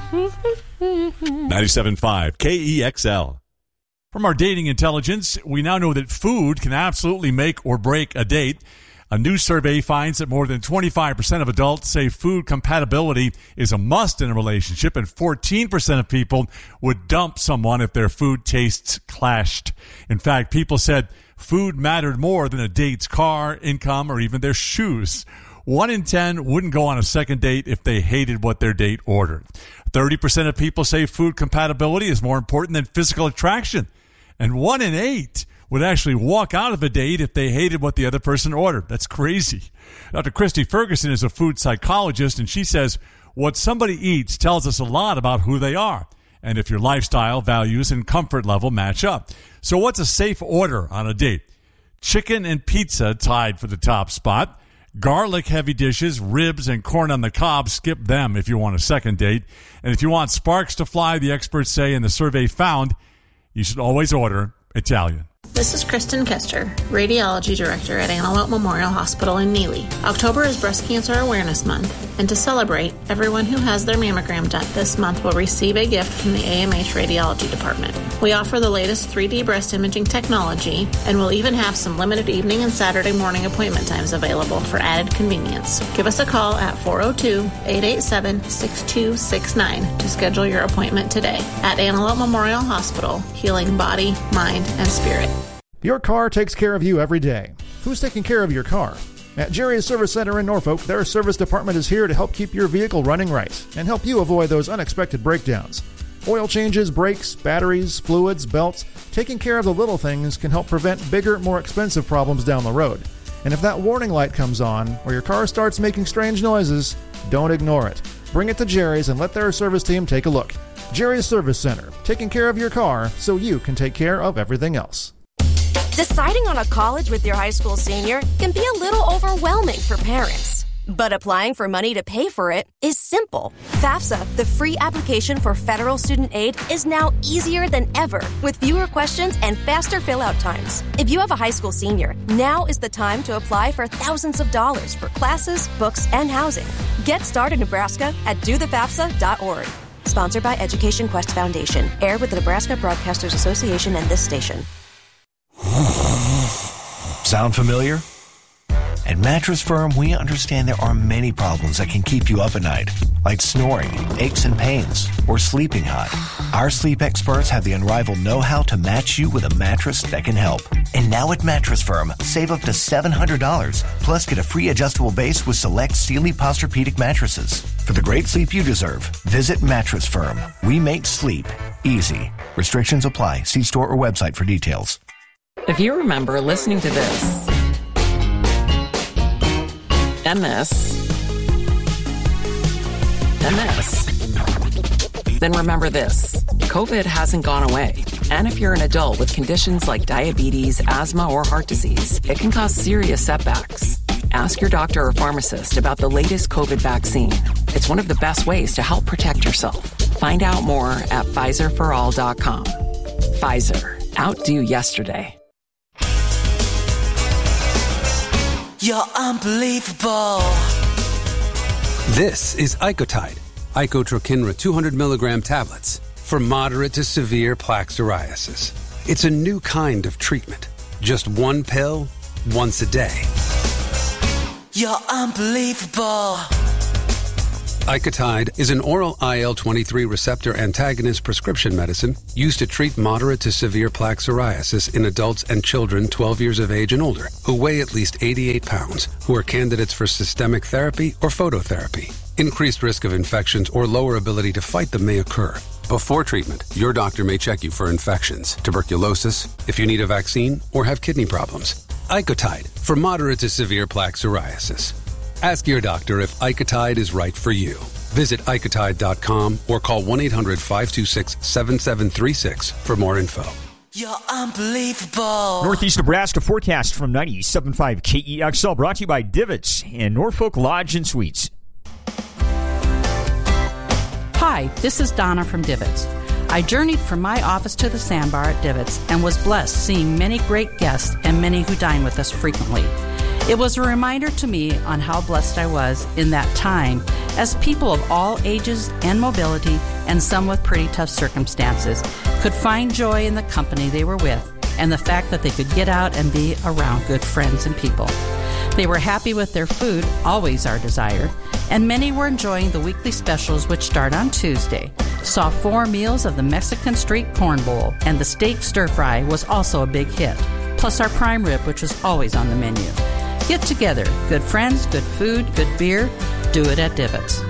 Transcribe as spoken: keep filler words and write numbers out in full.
ninety-seven point five K E X L. From our dating intelligence, we now know that food can absolutely make or break a date. A new survey finds that more than twenty-five percent of adults say food compatibility is a must in a relationship, and fourteen percent of people would dump someone if their food tastes clashed. In fact, people said food mattered more than a date's car, income, or even their shoes. One in ten wouldn't go on a second date if they hated what their date ordered. thirty percent of people say food compatibility is more important than physical attraction. And one in eight would actually walk out of a date if they hated what the other person ordered. That's crazy. Doctor Christy Ferguson is a food psychologist, and she says what somebody eats tells us a lot about who they are and if your lifestyle, values, and comfort level match up. So what's a safe order on a date? Chicken and pizza tied for the top spot. Garlic-heavy dishes, ribs, and corn on the cob, skip them if you want a second date. And if you want sparks to fly, the experts say, and the survey found, you should always order Italian. This is Kristen Kester, Radiology Director at Antelope Memorial Hospital in Neely. October is Breast Cancer Awareness Month, and to celebrate, everyone who has their mammogram done this month will receive a gift from the A M H Radiology Department. We offer the latest three D breast imaging technology, and we'll even have some limited evening and Saturday morning appointment times available for added convenience. Give us a call at four oh two, eight eight seven, six two six nine to schedule your appointment today. At Antelope Memorial Hospital, healing body, mind, and spirit. Your car takes care of you every day. Who's taking care of your car? At Jerry's Service Center in Norfolk, their service department is here to help keep your vehicle running right and help you avoid those unexpected breakdowns. Oil changes, brakes, batteries, fluids, belts, taking care of the little things can help prevent bigger, more expensive problems down the road. And if that warning light comes on or your car starts making strange noises, don't ignore it. Bring it to Jerry's and let their service team take a look. Jerry's Service Center, taking care of your car so you can take care of everything else. Deciding on a college with your high school senior can be a little overwhelming for parents. But applying for money to pay for it is simple. FAFSA, the free application for federal student aid, is now easier than ever with fewer questions and faster fill-out times. If you have a high school senior, now is the time to apply for thousands of dollars for classes, books, and housing. Get started, Nebraska, at do the fafsa dot org. Sponsored by Education Quest Foundation. Aired with the Nebraska Broadcasters Association and this station. Sound familiar? At Mattress Firm, we understand there are many problems that can keep you up at night, like snoring, aches and pains, or sleeping hot. Our sleep experts have the unrivaled know-how to match you with a mattress that can help. And now at Mattress Firm, save up to seven hundred dollars, plus get a free adjustable base with select Sealy Posturepedic mattresses. For the great sleep you deserve, visit Mattress Firm. We make sleep easy. Restrictions apply. See store or website for details. If you remember listening to this, and this, and this, then remember this. COVID hasn't gone away. And if you're an adult with conditions like diabetes, asthma, or heart disease, it can cause serious setbacks. Ask your doctor or pharmacist about the latest COVID vaccine. It's one of the best ways to help protect yourself. Find out more at Pfizer for all dot com. Pfizer. Outdo yesterday. You're unbelievable. This is Icotide, Icotrokinra two hundred milligram tablets for moderate to severe plaque psoriasis. It's a new kind of treatment. Just one pill, once a day. You're unbelievable. Icotide is an oral I L twenty-three receptor antagonist prescription medicine used to treat moderate to severe plaque psoriasis in adults and children twelve years of age and older who weigh at least eighty-eight pounds, who are candidates for systemic therapy or phototherapy. Increased risk of infections or lower ability to fight them may occur. Before treatment, your doctor may check you for infections, tuberculosis, if you need a vaccine, or have kidney problems. Icotide for moderate to severe plaque psoriasis. Ask your doctor if Icotide is right for you. Visit Icotide dot com or call one eight hundred five two six seven seven three six for more info. You're unbelievable. Northeast Nebraska forecast from ninety-seven point five K E X L, brought to you by Divots and Norfolk Lodge and Suites. Hi, this is Donna from Divots. I journeyed from my office to the sandbar at Divots and was blessed seeing many great guests and many who dine with us frequently. It was a reminder to me on how blessed I was in that time as people of all ages and mobility and some with pretty tough circumstances, could find joy in the company they were with and the fact that they could get out and be around good friends and people. They were happy with their food, always our desire, and many were enjoying the weekly specials which start on Tuesday. Saw four meals of the Mexican Street Corn Bowl, and the steak stir fry was also a big hit, plus our prime rib, which was always on the menu. Get together. Good friends, good food, good beer. Do it at Divots.